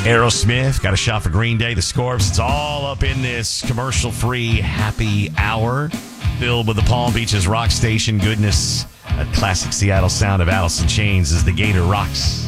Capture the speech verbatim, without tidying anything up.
Aerosmith, got a shot for Green Day, the Scorps. It's all up in this commercial-free happy hour filled with the Palm Beaches rock station goodness. That classic Seattle sound of Alice in Chains as the Gator rocks.